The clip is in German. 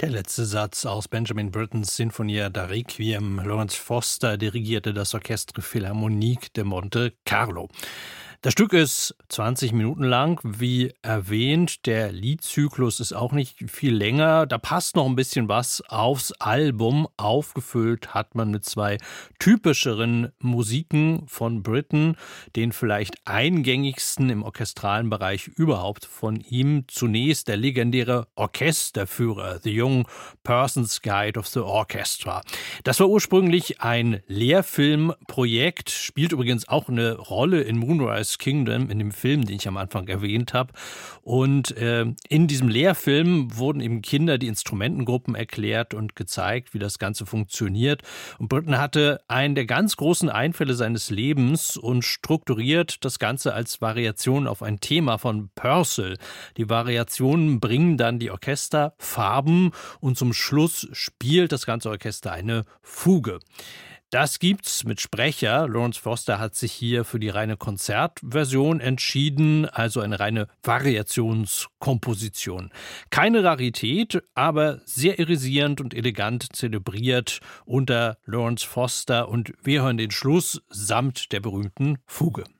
Der letzte Satz aus Benjamin Brittens Sinfonia da Requiem. Lawrence Foster dirigierte das Orchestre Philharmonique de Monte Carlo. Das Stück ist 20 Minuten lang, wie erwähnt. Der Liedzyklus ist auch nicht viel länger. Da passt noch ein bisschen was aufs Album. Aufgefüllt hat man mit zwei typischeren Musiken von Britten, den vielleicht eingängigsten im orchestralen Bereich überhaupt von ihm. Zunächst der legendäre Orchesterführer, The Young Person's Guide of the Orchestra. Das war ursprünglich ein Lehrfilmprojekt, spielt übrigens auch eine Rolle in Moonrise Kingdom, in dem Film, den ich am Anfang erwähnt habe. Und in diesem Lehrfilm wurden eben Kinder die Instrumentengruppen erklärt und gezeigt, wie das Ganze funktioniert. Und Britten hatte einen der ganz großen Einfälle seines Lebens und strukturiert das Ganze als Variation auf ein Thema von Purcell. Die Variationen bringen dann die Orchesterfarben und zum Schluss spielt das ganze Orchester eine Fuge. Das gibt's mit Sprecher. Lawrence Foster hat sich hier für die reine Konzertversion entschieden, also eine reine Variationskomposition. Keine Rarität, aber sehr irisierend und elegant zelebriert unter Lawrence Foster. Und wir hören den Schluss samt der berühmten Fuge.